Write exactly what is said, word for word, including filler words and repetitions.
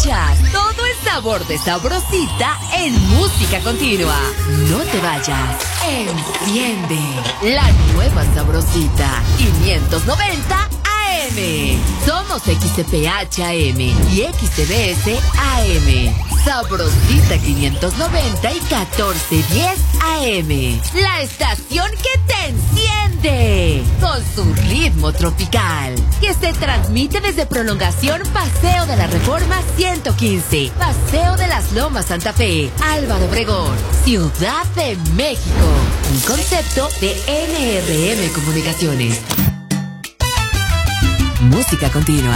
vayas. Todo el sabor de Sabrosita en música continua. No te vayas. Enciende la nueva Sabrosita quinientos noventa A M. Somos X T P H A M y X T B S A M. Sabrosita quinientos noventa y catorce diez A M. La estación que te enciende con su ritmo tropical, que se transmite desde Prolongación Paseo de la Reforma ciento quince, Paseo de las Lomas Santa Fe, Álvaro Obregón, Ciudad de México. Un concepto de N R M Comunicaciones. Música continua.